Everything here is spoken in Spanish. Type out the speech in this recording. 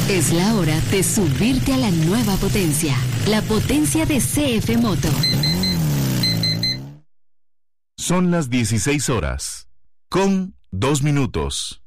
Es la hora de subirte a la nueva potencia, la potencia de CF Moto. Son las 16 horas, con 2 minutos.